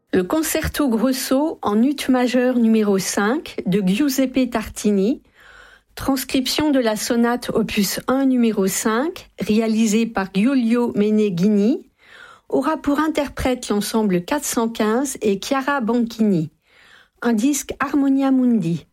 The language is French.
Le Concerto Grosso en ut majeur numéro 5 de Giuseppe Tartini, transcription de la sonate opus 1 numéro 5, réalisée par Giulio Meneghini, aura pour interprète l'ensemble 415 et Chiara Banchini. Un disque Harmonia Mundi.